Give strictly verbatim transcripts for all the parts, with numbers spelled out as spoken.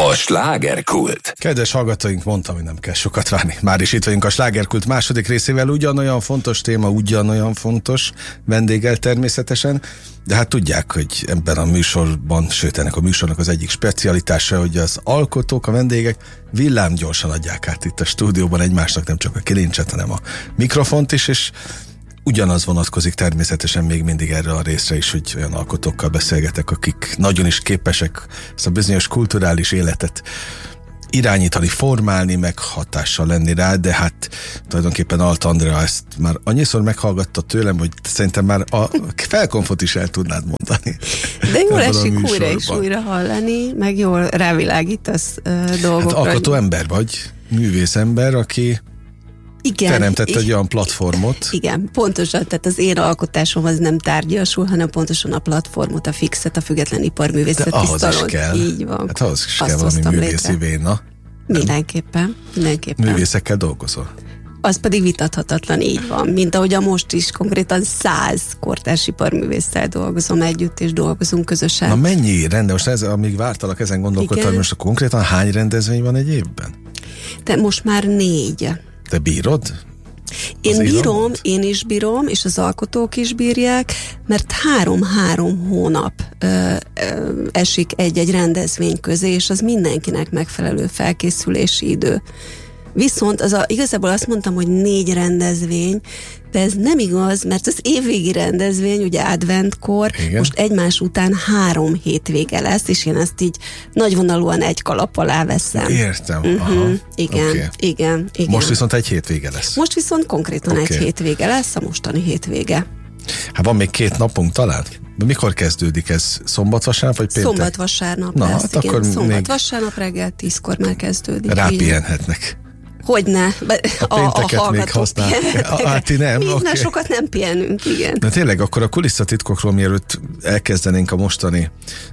A slágerkult. Kedves hallgatóink, mondtam, hogy nem kell sokat várni. Már is itt vagyunk a slágerkult második részével. Ugyanolyan fontos téma, ugyanolyan fontos vendéggel természetesen. De hát tudják, hogy ebben a műsorban, sőt ennek a műsornak az egyik specialitása, hogy az alkotók, a vendégek villámgyorsan adják át itt a stúdióban egymásnak nem csak a kilincset, hanem a mikrofont is, és ugyanaz vonatkozik természetesen még mindig erre a részre is, hogy olyan alkotókkal beszélgetek, akik nagyon is képesek ezt a bizonyos kulturális életet irányítani, formálni, meg hatással lenni rá, de hát tulajdonképpen Alt Andrea ezt már annyiszor meghallgatta tőlem, hogy szerintem már a felkonfot is el tudnád mondani. De jól esik újra és újra hallani, meg jól rávilágítasz uh, dolgokra. Hát alkotó ember vagy, művész ember, aki igen, teremtett egy olyan platformot. Igen, pontosan, tehát az én alkotásom az nem tárgyasul, hanem pontosan a platformot, a fixet, a független iparművészeti szalon. De ahhoz is kell. Így van. Hát ahhoz is kell valami művészi véna. Mindenképpen, mindenképpen. Művészekkel dolgozol. Az pedig vitathatatlan, így van. Mint ahogy a most is konkrétan száz kortárs iparművésszel dolgozom együtt, és dolgozunk közösen. Na mennyi rende, most ez, amíg vártalak, ezen gondolkodtam, most konkrétan hány rendezvény van egy évben? De most már négy. Te bírod? Én bírom, én is bírom, és az alkotók is bírják, mert három-három hónap ö, ö, esik egy-egy rendezvény közé, és az mindenkinek megfelelő felkészülési idő. Viszont az a, igazából azt mondtam, hogy négy rendezvény, de ez nem igaz, mert az évvégi rendezvény, ugye adventkor, igen, most egymás után három hétvége lesz, és én ezt így nagyvonalúan egy kalap alá veszem. Értem. Uh-huh. Aha. Igen, okay. igen, igen. Most viszont egy hétvége lesz. Most viszont konkrétan okay. egy hétvége lesz, a mostani hétvége. Hát van még két napunk talán? De mikor kezdődik ez? Szombat-vasárnap vagy péntek? Szombat-vasárnap Na, lesz, hát igen. akkor Szombat-vasárnap reggel tízkor már kezdődik. Rápihenhetnek. Hogyne. A, a pénteket a még használ. Hát ti nem? Mi okay. sokat nem pihenünk, igen. Na tényleg, akkor a kulisszatitkokról mielőtt elkezdenénk a mostani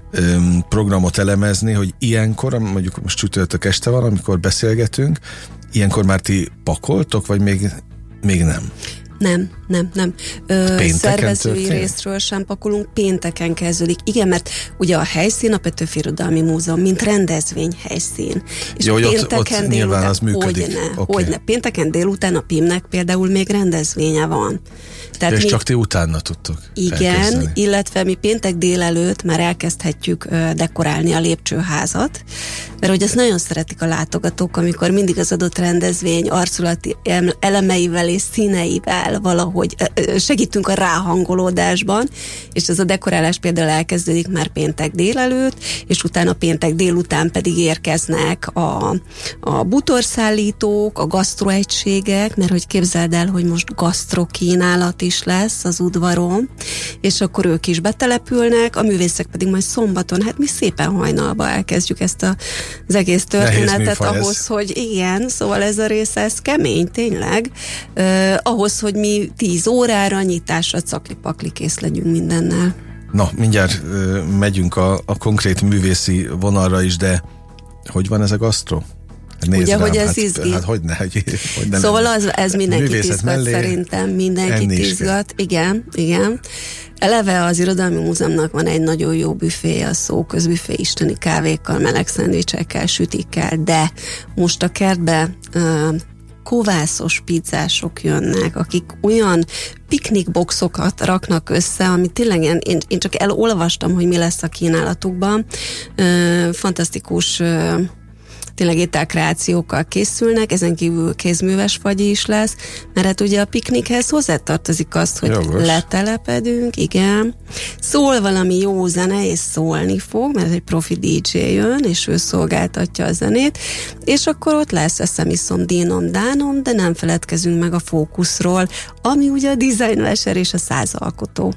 um, programot elemezni, hogy ilyenkor, mondjuk most csütörtök este van, amikor beszélgetünk, ilyenkor már ti pakoltok, vagy még, még nem? Nem, nem, nem. Ö, szervezői történt? Részről sem pakolunk, pénteken kezdődik. Igen, mert ugye a helyszín a Petőfi Irodalmi Múzeum, mint rendezvény helyszín. És jó, pénteken ott, ott nyilván az működik. Hogyne, okay. hogyne. Pénteken délután a pimnek például még rendezvénye van. Tehát és mi, csak ti utána tudtok igen, elkezdeni. Illetve mi péntek délelőtt már elkezdhetjük ö, dekorálni a lépcsőházat, mert hogy ezt nagyon szeretik a látogatók, amikor mindig az adott rendezvény arculati elemeivel és színeivel valahogy ö, segítünk a ráhangolódásban, és ez a dekorálás például elkezdődik már péntek délelőtt, és utána péntek délután pedig érkeznek a, a bútorszállítók, a gasztroegységek, mert hogy képzeld el, hogy most gasztrokínálat is lesz az udvaron, és akkor ők is betelepülnek, a művészek pedig majd szombaton, hát mi szépen hajnalba elkezdjük ezt a, az egész történetet ahhoz, ez. Hogy igen, szóval ez a része, ez kemény, tényleg, uh, ahhoz, hogy mi tíz órára nyitásra cakli-pakli kész legyünk mindennel. Na, mindjárt uh, megyünk a, a konkrét művészi vonalra is, de hogy van ez a gasztro? Nézd ugye, rám, hogy ez hát, izgi. Hát hogyne, hogy, hogy nem. Szóval az, ez mindenkit izgat mellé, szerintem, mindenkit izgat. Igen, igen. Eleve az Irodalmi Múzeumnak van egy nagyon jó büféje, a szóközbüfé, isteni kávékkal, meleg szendvicsekkel, sütikkel, de most a kertbe uh, kovászos pizzások jönnek, akik olyan piknikboxokat raknak össze, amit tényleg én, én csak elolvastam, hogy mi lesz a kínálatukban. Uh, fantasztikus uh, tényleg ételkreációkkal készülnek, ezen kívül kézműves fagyi is lesz, mert hát ugye a piknikhez hozzátartozik azt, hogy jogos. Letelepedünk, igen. Szól valami jó zene, és szólni fog, mert egy profi dé dzsé jön, és ő szolgáltatja a zenét, és akkor ott lesz eszem, iszom, dínom, dánom, de nem feledkezünk meg a fókuszról, ami ugye a dizájnmester és a száz alkotó.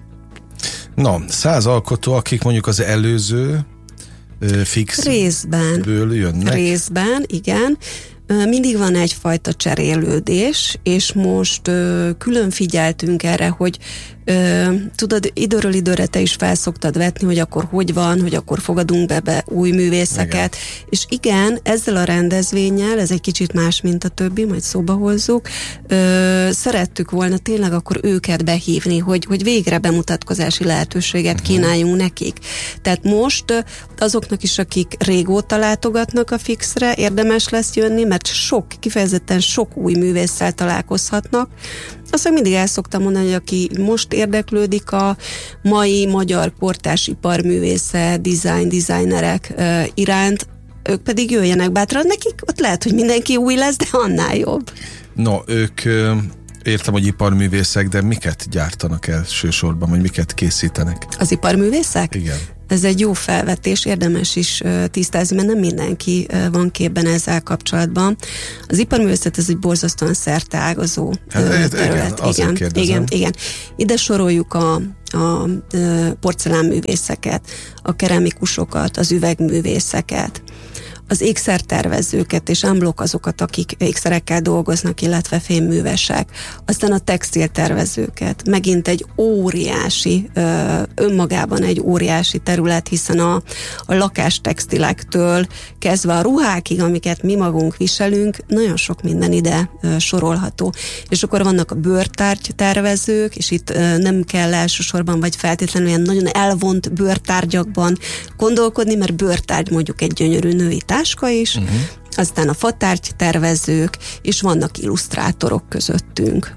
Na, száz alkotó, akik mondjuk az előző fix részben ből jönnek. Részben, igen. mindig van egyfajta cserélődés, és most ö, külön figyeltünk erre, hogy ö, tudod, időről időre te is felszoktad vetni, hogy akkor hogy van, hogy akkor fogadunk be, be új művészeket, igen. És igen, ezzel a rendezvénnyel, ez egy kicsit más, mint a többi, majd szóba hozzuk, ö, szerettük volna tényleg akkor őket behívni, hogy, hogy végre bemutatkozási lehetőséget uh-huh. kínáljunk nekik. Tehát most azoknak is, akik régóta látogatnak a Fixre, érdemes lesz jönni, mert sok, kifejezetten sok új művésszel találkozhatnak. Azt mindig el szoktam mondani, hogy aki most érdeklődik a mai magyar kortárs iparművésze, design, designerek uh, iránt, ők pedig jöjjenek bátran. Nekik ott lehet, hogy mindenki új lesz, de annál jobb. No, ők uh, értem, hogy iparművészek, de miket gyártanak elsősorban, vagy miket készítenek? Az iparművészek? Igen. Ez egy jó felvetés, érdemes is uh, tisztázni, mert nem mindenki uh, van képben ezzel kapcsolatban. Az iparművészet ez egy borzasztóan szerteágazó uh, hát, terület. Igen, igen, igen, igen. Ide soroljuk a, a uh, porcelánművészeket, a keramikusokat, az üvegművészeket, az ékszertervezőket és unblock azokat, akik ékszerekkel dolgoznak, illetve fémművesek. Aztán a textiltervezőket. Megint egy óriási, önmagában egy óriási terület, hiszen a, a lakástextilektől kezdve a ruhákig, amiket mi magunk viselünk, nagyon sok minden ide sorolható. És akkor vannak a bőrtárgytervezők, és itt nem kell elsősorban, vagy feltétlenül ilyen nagyon elvont bőrtárgyakban gondolkodni, mert bőrtárgy mondjuk egy gyönyörű női táska is, uh-huh. Aztán a fatárgy tervezők, és vannak illusztrátorok közöttünk.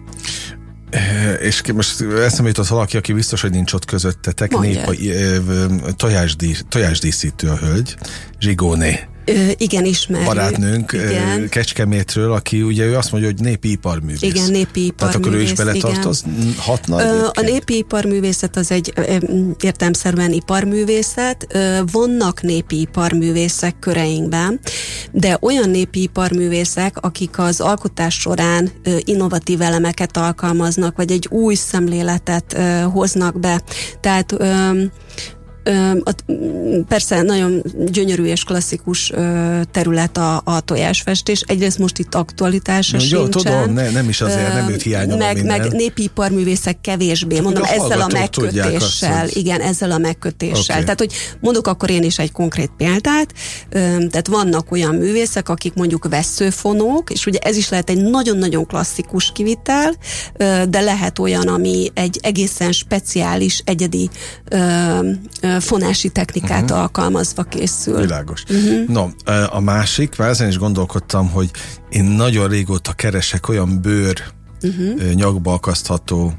E, és most eszembe jutott valaki, aki biztos, hogy nincs ott közöttetek, népa, tojásdí, tojásdíszítő a hölgy, Zsigóné. Ö, igen, ismerjük. Barátnőnk igen. Kecskemétről, aki ugye ő azt mondja, hogy népi iparművész. Igen, népi iparművész. Tehát akkor ő is beletartozhatna? Ö, a népi iparművészet az egy értelemszerűen iparművészet. Vannak népi iparművészek köreinkben, de olyan népi iparművészek, akik az alkotás során innovatív elemeket alkalmaznak, vagy egy új szemléletet hoznak be. Tehát persze nagyon gyönyörű és klasszikus terület a, a tojásfestés. Egyrészt most itt aktualitása sincsen. Jó, tudom, ne, nem is azért, nem őt hiányolom meg, meg népi iparművészek kevésbé. Csak mondom, ezzel a megkötéssel. Azt, igen, ezzel a megkötéssel. Okay. Tehát, hogy mondok akkor én is egy konkrét példát. Tehát vannak olyan művészek, akik mondjuk vesszőfonók, és ugye ez is lehet egy nagyon-nagyon klasszikus kivitel, de lehet olyan, ami egy egészen speciális, egyedi fonási technikát uh-huh. alkalmazva készül. Világos. Uh-huh. No, a másik, már ezen is gondolkodtam, hogy én nagyon régóta keresek olyan bőr uh-huh. nyakba akasztható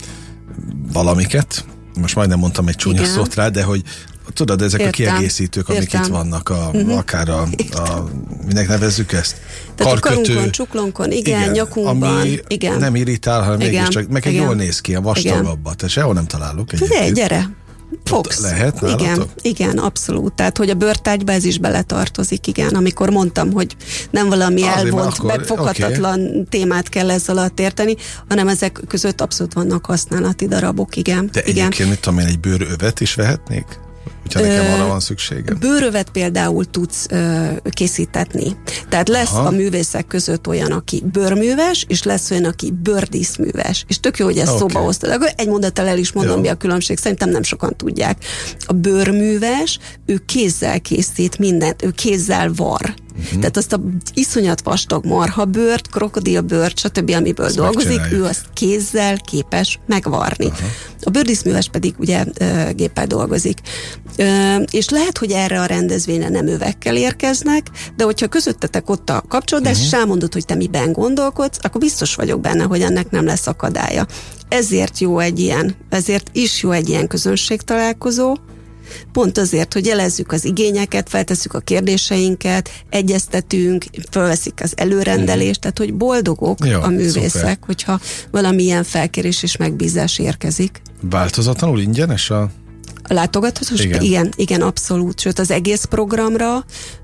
valamiket. Most majdnem mondtam egy csúnya igen. szót rá, de hogy tudod, ezek értem. A kiegészítők, amik értem. Itt vannak, a, uh-huh. akár a, a minek nevezzük ezt? Tehát karkötő. A karunkon, csuklónkon, igen, igen, nyakunkban. Ami igen. nem irritál, hanem mégiscsak, meg egy jól néz ki, a vastagabbat. Tehát sehol nem találok egyébként. De gyere! Fogsz. Lehet nálatok? Igen, igen, abszolút. Tehát, hogy a bőrtárgyba ez is beletartozik, igen. Amikor mondtam, hogy nem valami azért elvont, akkor, megfoghatatlan okay. témát kell ez alatt érteni, hanem ezek között abszolút vannak használati darabok, igen. De igen. egyébként, mit tudom én, egy bőrövet is vehetnék? Hogyha nekem arra van szükségem. Bőrövet például tudsz ö, készítetni. Tehát lesz aha. a művészek között olyan, aki bőrműves, és lesz olyan, aki bőrdíszműves. És tök jó, hogy ezt okay. szóba hoztad. Akkor egy mondattal el is mondom, jó. mi a különbség. Szerintem nem sokan tudják. A bőrműves, ő kézzel készít mindent, ő kézzel var. Uh-huh. Tehát azt a iszonyat vastag marhabőrt, krokodilbőrt, stb., amiből ezt dolgozik, ő azt kézzel képes megvarni. Uh-huh. A bőrdíszműves pedig ugye ö, géppel dolgozik. Ö, és lehet, hogy erre a rendezvényre nem övekkel érkeznek, de hogyha közöttetek ott a kapcsolódás, uh-huh. és elmondod, hogy te miben gondolkodsz, akkor biztos vagyok benne, hogy ennek nem lesz akadálya. Ezért jó egy ilyen, ezért is jó egy ilyen közönségtalálkozó, pont azért, hogy jelezzük az igényeket, feltesszük a kérdéseinket, egyeztetünk, felveszik az előrendelést, mm. tehát hogy boldogok jó, a művészek, szuper. Hogyha valamilyen felkérés és megbízás érkezik. Változatlanul ingyenes a... A látogathatós? Igen. igen, igen, abszolút. Sőt, az egész programra,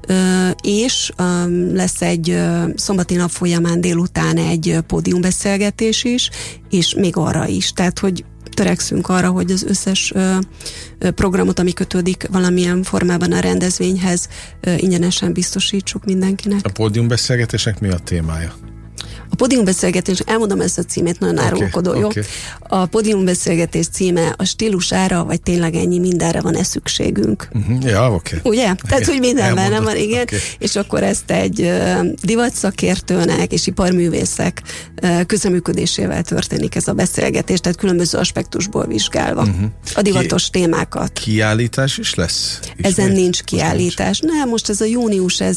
és lesz egy szombati nap folyamán délután egy pódiumbeszélgetés is, és még arra is. Tehát, hogy törekszünk arra, hogy az összes ö, ö, programot, ami kötődik valamilyen formában a rendezvényhez, ö, ingyenesen biztosítsuk mindenkinek. A pódiumbeszélgetésnek mi a témája? A pódiumbeszélgetés, elmondom ezt a címét, nagyon okay, árulkodó, jó? Okay. A pódiumbeszélgetés címe a stílusára, vagy tényleg ennyi mindenre van-e szükségünk? Uh-huh. Ja, oké. Okay. Ugye? Tehát, hogy mindenben nem van, igen. Okay. És akkor ezt egy uh, divatszakértőnek és iparművészek uh, közreműködésével történik ez a beszélgetés, tehát különböző aspektusból vizsgálva uh-huh. a divatos Ki- témákat. Kiállítás is lesz? Ismét? Ezen nincs kiállítás. Nem, most ez a június, ez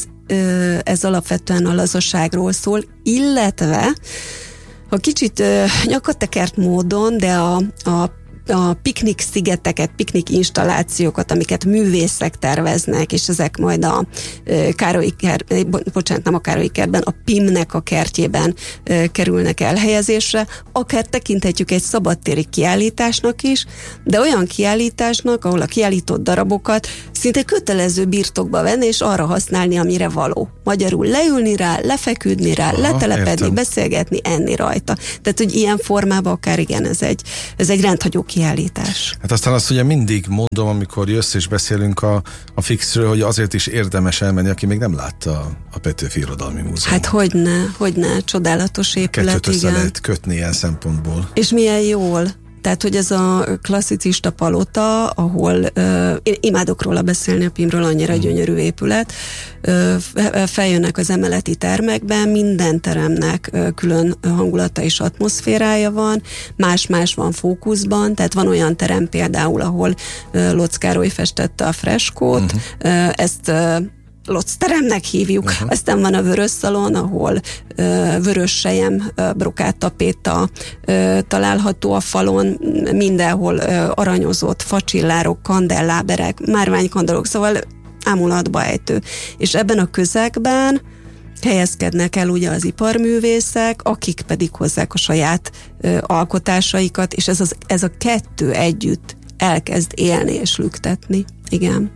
ez alapvetően a lazaságról szól, illetve ha kicsit nyakattekert módon, de a, a a piknik szigeteket, piknik installációkat, amiket művészek terveznek, és ezek majd a Károlyi kert, bocsánat, nem a Károlyi kertben, a pimnek a kertjében kerülnek elhelyezésre, akár tekinthetjük egy szabadtéri kiállításnak is, de olyan kiállításnak, ahol a kiállított darabokat szinte kötelező birtokba venni, és arra használni, amire való. Magyarul leülni rá, lefeküdni rá, aha, letelepedni, értem. Beszélgetni, enni rajta. Tehát, hogy ilyen formában akár igen, ez egy, ez egy rendhagyó kiállítás. Hát aztán azt ugye mindig mondom, amikor jössz és beszélünk a, a fixről, hogy azért is érdemes elmenni, aki még nem látta a Petőfi Irodalmi Múzeum. Hát hogyne, hogyne, csodálatos épület, kettőt össze igen. lehet kötni ilyen szempontból. És milyen jól. Tehát, hogy ez a klasszicista palota, ahol uh, én imádok róla beszélni, a pimről, annyira mm. gyönyörű épület, uh, feljönnek az emeleti termekben, minden teremnek uh, külön hangulata és atmoszférája van, más-más van fókuszban, tehát van olyan terem például, ahol uh, Lotz Károly festette a freskót, mm-hmm. uh, ezt uh, Lotz teremnek hívjuk. Uh-huh. Aztán van a vörös szalon, ahol uh, vörös sejem, uh, brokát tapéta uh, található a falon, mindenhol uh, aranyozott facsillárok, kandelláberek, márványkandalok, szóval ámulatba ejtő. És ebben a közegben helyezkednek el ugye az iparművészek, akik pedig hozzák a saját uh, alkotásaikat, és ez, az, ez a kettő együtt elkezd élni és lüktetni. Igen.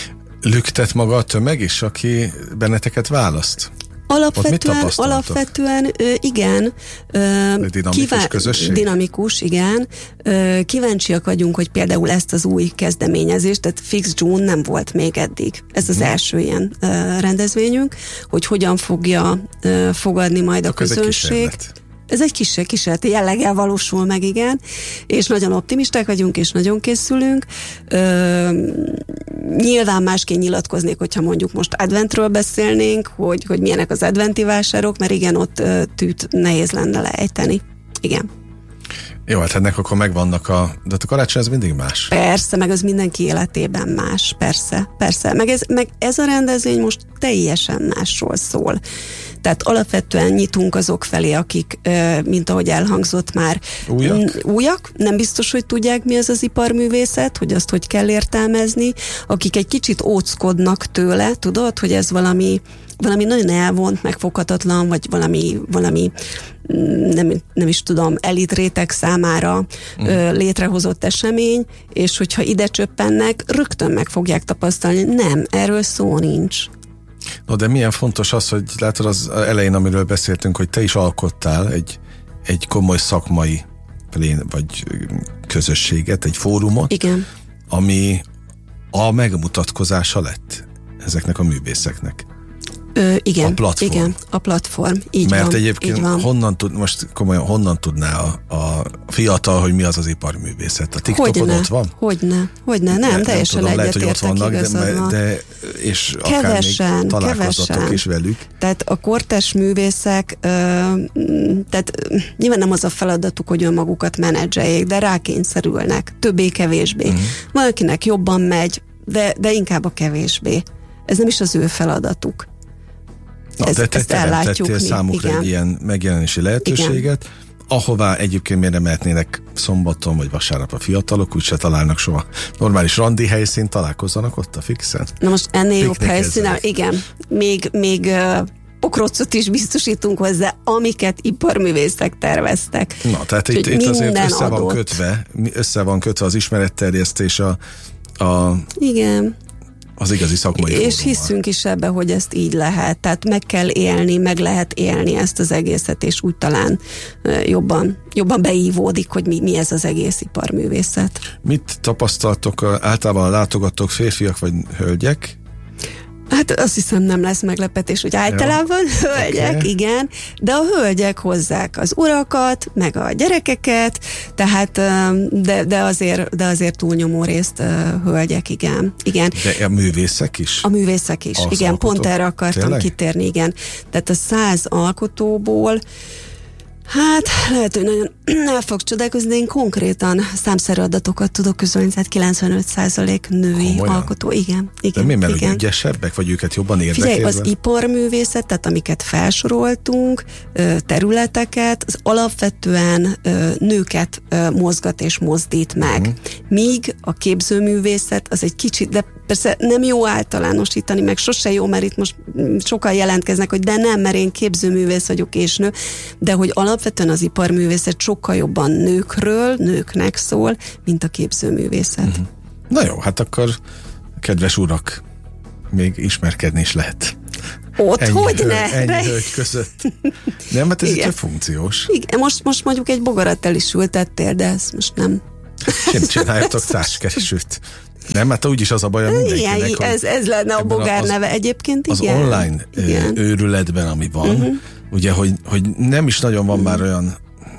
Lüktet maga a tömeg is, aki benneteket választ? Alapvetően, alapvetően igen. Dinamikus kíván, közösség? Dinamikus, igen. Kíváncsiak vagyunk, hogy például ezt az új kezdeményezést, tehát Fix June nem volt még eddig. Ez az hmm. első ilyen rendezvényünk, hogy hogyan fogja fogadni majd a, a közönség. Ez egy kis kísérleti jelleggel valósul meg, igen, és nagyon optimisták vagyunk, és nagyon készülünk. Ö, nyilván másként nyilatkoznék, hogyha mondjuk most adventről beszélnénk, hogy, hogy milyenek az adventi vásárok, mert igen, ott ö, tűt nehéz lenne leejteni. Igen. Jó, hát ennek akkor megvannak a... De a karácsony az mindig más. Persze, meg az mindenki életében más, persze, persze. Meg ez, meg ez a rendezvény most teljesen másról szól. Tehát alapvetően nyitunk azok felé, akik, mint ahogy elhangzott már, újak? újak, nem biztos, hogy tudják, mi ez az iparművészet, hogy azt hogy kell értelmezni, akik egy kicsit óckodnak tőle, tudod, hogy ez valami, valami nagyon elvont, megfoghatatlan, vagy valami, valami nem, nem is tudom, elit réteg számára mm. ö, létrehozott esemény, és hogyha ide csöppennek, rögtön meg fogják tapasztalni, nem, erről szó nincs. No, de milyen fontos az, hogy látod az elején, amiről beszéltünk, hogy te is alkottál egy, egy komoly szakmai plén, vagy közösséget, egy fórumot, igen. ami a megmutatkozása lett ezeknek a művészeknek. Ö, igen, a platform. igen, a platform, így Mert van. egyébként így van. honnan tud, most komolyan, honnan tudná a, a fiatal, hogy mi az az iparművészet? A TikTokon hogyne, ott van? Hogyne, hogyne, nem, nem teljesen egyetértek, igazad de, de, és kevesen, akár még találkozzatok kevesen. is velük. Tehát a kortárs művészek, ö, tehát nyilván nem az a feladatuk, hogy önmagukat menedzseljék, de rákényszerülnek, többé-kevésbé. Uh-huh. Valakinek jobban megy, de, de inkább a kevésbé. Ez nem is az ő feladatuk. Na, Ez, de te teremtettél számukra igen. egy ilyen megjelenési lehetőséget, igen. ahová egyébként miért nem mehetnének szombaton vagy vasárnap a fiatalok, úgyse találnak soha normális randi helyszínt, találkozzanak ott a Fixen. Na most ennél jobb helyszínen, igen, még, még uh, pokrócot is biztosítunk hozzá, amiket iparművészek terveztek. Na, tehát itt, itt azért össze van, kötve, össze van kötve az ismeretterjesztés a, a igen. az igazi szakmai És fórummal. hiszünk is ebbe, hogy ezt így lehet. Tehát meg kell élni, meg lehet élni ezt az egészet, és úgy talán jobban, jobban beívódik, hogy mi, mi ez az egész iparművészet. Mit tapasztaltok? Általában a látogatók férfiak vagy hölgyek? Hát azt hiszem nem lesz meglepetés, hogy általában ja. hölgyek, okay. igen, de a hölgyek hozzák az urakat, meg a gyerekeket, tehát de, de, azért, de azért túlnyomó részt hölgyek, igen. igen. De a művészek is? A művészek is, az igen, alkotó? Pont erre akartam Tényleg? kitérni, igen. Tehát a száz alkotóból hát lehet, hogy nagyon el fog csodálkozni, de én konkrétan számszerű adatokat tudok közölni, tehát kilencvenöt százalék női Komolyan? alkotó. Igen, igen. De mi, mert igen. ügyesebbek, vagy őket jobban érdekel? Figyelj, az iparművészet, tehát amiket felsoroltunk, területeket, az alapvetően nőket mozgat és mozdít meg. Uh-huh. Míg a képzőművészet az egy kicsit, de persze nem jó általánosítani, meg sose jó, mert itt most sokan jelentkeznek, hogy de nem, mert én képzőművész vagyok és nő, de hogy alapvetően az iparművészet sokkal jobban nőkről, nőknek szól, mint a képzőművészet. Uh-huh. Na jó, hát akkor kedves urak, még ismerkedni is lehet. Ott, ennyi hogy hölgy, ne? Ennyi hölgy között. Nem, mert ez egy funkciós. Igen, most, most mondjuk egy bogarat el is ültettél, de ezt most nem. Csináljatok társkeresőt. Nem, hát úgyis az a baj a mindenkinek, igen, ez, ez lenne a bogár az, neve egyébként, az igen. Az online igen. őrületben, ami van, uh-huh. ugye, hogy, hogy nem is nagyon van uh-huh. már olyan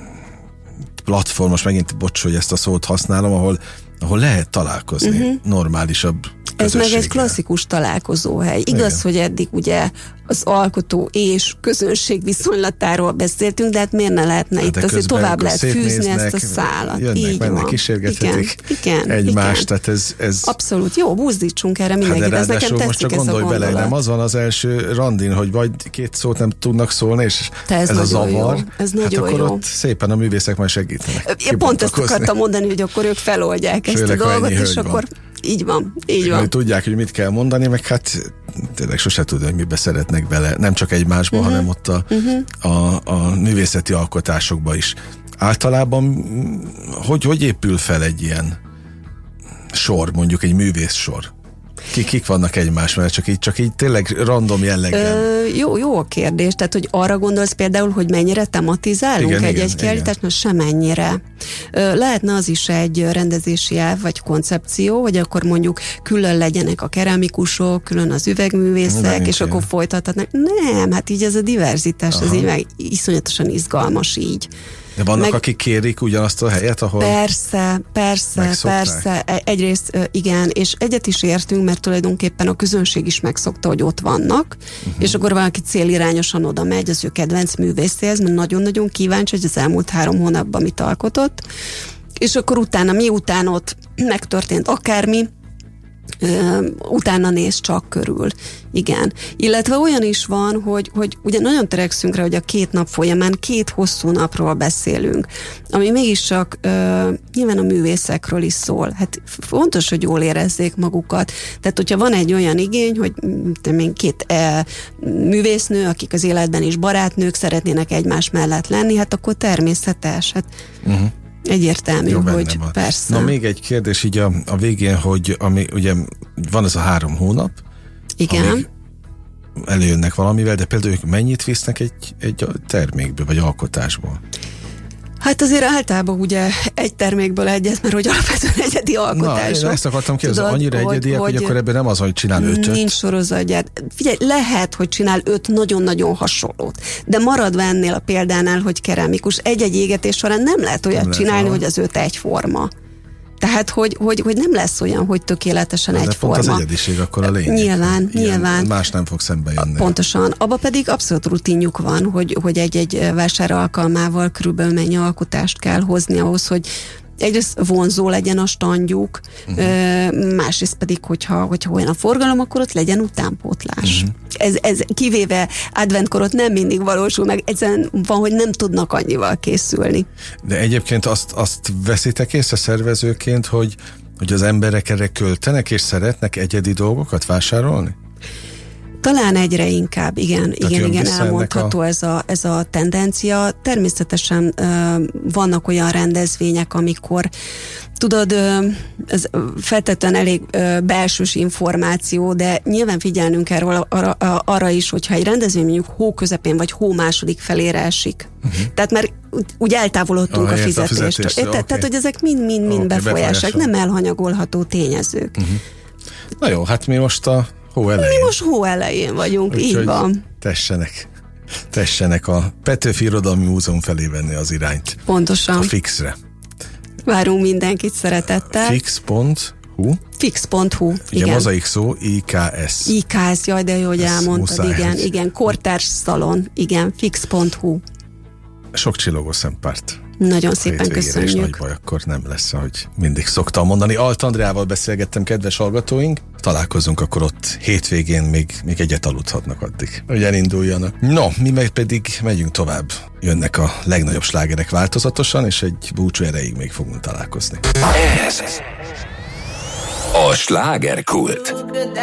platform, most megint bocs, hogy ezt a szót használom, ahol, ahol lehet találkozni uh-huh. normálisabb közösséggel. Ez meg egy klasszikus találkozóhely. Igaz, igen. hogy eddig ugye az alkotó és közönség viszonylatáról beszéltünk, de hát miért ne lehetne hát itt azért tovább lehet fűzni ezt a szálat. Jönnek, így mennek, van. kísérgethetik igen, egymást, igen. tehát ez, ez... Abszolút, jó, buzdítsunk erre mindenkit, hát ez nekem tetszik most csak ez a gondolj bele, nem az van az első randin, hogy vagy két szót nem tudnak szólni, és ez, ez a zavar. Jó. Ez hát nagyon akkor jó. ott szépen a művészek majd segítenek. Én pont ezt akartam mondani, hogy akkor ők feloldják ezt a dolgot, és akkor így van, így van. Tudják, hogy mit kell mondani, meg hát tényleg sose tudja, hogy mibe szeretnek bele, nem csak egymásba, uh-huh. hanem ott a, uh-huh. a, a művészeti alkotásokba is. Általában hogy, hogy épül fel egy ilyen sor, mondjuk egy művész sor? Kik, kik vannak egymás mellett, csak így, csak így tényleg random jelleggel? Ö, jó, jó a kérdés, tehát hogy arra gondolsz például, hogy mennyire tematizálunk igen, egy-egy kiállítást, na semennyire. Ö, lehetne az is egy rendezési elv vagy koncepció, hogy akkor mondjuk külön legyenek a keramikusok, külön az üvegművészek, de és akkor folytathatnak. Nem, hát így ez a diverzitás, ez így meg iszonyatosan izgalmas így. De vannak, meg, akik kérik ugyanazt a helyet, ahol Persze, persze, megszokták. persze. Egyrészt igen, és egyet is értünk, mert tulajdonképpen a közönség is megszokta, hogy ott vannak, uh-huh. és akkor valaki célirányosan oda megy az ő kedvenc művészéhez, mert nagyon-nagyon kíváncsi, hogy az elmúlt három hónapban mit alkotott, és akkor utána, miután ott megtörtént akármi, Uh, utána néz csak körül. Igen. Illetve olyan is van, hogy, hogy ugye nagyon törekszünk rá, hogy a két nap folyamán két hosszú napról beszélünk, ami mégiscsak uh, nyilván a művészekről is szól. Hát fontos, hogy jól érezzék magukat. Tehát, hogyha van egy olyan igény, hogy még két uh, művésznő, akik az életben is barátnők, szeretnének egymás mellett lenni, hát akkor természetes. Hát uh-huh. egyértelmű, jó, hogy van. Persze. Na még egy kérdés így a, a végén, hogy ami, ugye van ez a három hónap, igen. előjönnek valamivel, de például ők mennyit visznek egy, egy termékből, vagy alkotásból? Hát azért általában ugye egy termékből egyet, mert hogy alapvetően egyedi alkotások. Na, ezt akartam kérdezni, annyira hogy, egyediek, hogy, hogy akkor ebben nem az, hogy csinál ötöt? Nincs sorozatgyárt. Figyelj, lehet, hogy csinál öt nagyon-nagyon hasonlót, de maradva ennél a példánál, hogy keramikus, egy-egy égetés során nem lehet olyat nem csinálni, lehet, hogy az öt egyforma. Tehát, hogy, hogy, hogy nem lesz olyan, hogy tökéletesen de egyforma. Pont az egyediség akkor a lényeg. Nyilván, Ilyen, nyilván. Más nem fog szembe jönni. Pontosan. Abba pedig abszolút rutinjuk van, hogy, hogy egy-egy vásár alkalmával körülbelül mennyi alkotást kell hozni ahhoz, hogy egyrészt vonzó legyen a standjuk, uh-huh. másrészt pedig, hogyha, hogyha olyan a forgalom, akkor ott legyen utánpótlás. Uh-huh. Ez, ez kivéve adventkorot nem mindig valósul meg, egyszerűen van, hogy nem tudnak annyival készülni. De egyébként azt, azt veszitek észre szervezőként, hogy, hogy az emberek erre költenek, és szeretnek egyedi dolgokat vásárolni? Talán egyre inkább, igen, Tehát igen, igen, elmondható a... ez, a, ez a tendencia. Természetesen uh, vannak olyan rendezvények, amikor Tudod, ez feltétlenül elég belsős információ, de nyilván figyelnünk kell arra, arra is, hogyha egy rendezvény mondjuk hó közepén vagy hó második felére esik. Uh-huh. Tehát már úgy eltávolodtunk ah, a fizetéstől. A fizetéstől. Okay. Tehát, hogy ezek mind-mind-mind okay, befolyásolják, nem elhanyagolható tényezők. Uh-huh. Na jó, hát mi most a hó elején. Mi most hó elején vagyunk, úgy, így van. Tessenek. tessenek a Petőfi Irodalmi Múzeum felé venni az irányt. Pontosan. A Fixre. Várunk mindenkit szeretettel. Fix pont hu Fix pont hu, igen. Ugye mozaik szó, I K S. I K S, jaj, de jó, hogy elmondtad, muszáj, igen, hogy... igen. Kortárs szalon, igen, fix pont hu. Sok csillogó szempárt. Nagyon szépen köszönjük. És nagy baj, akkor nem lesz, ahogy mindig szoktam mondani. Alt Andreával beszélgettem, kedves hallgatóink. Találkozunk akkor ott hétvégén, még, még egyet aludhatnak addig, hogy elinduljanak. No, mi meg pedig megyünk tovább. Jönnek a legnagyobb slágerek változatosan, és egy búcsú erejéig még fogunk találkozni. Ez a slágerkult.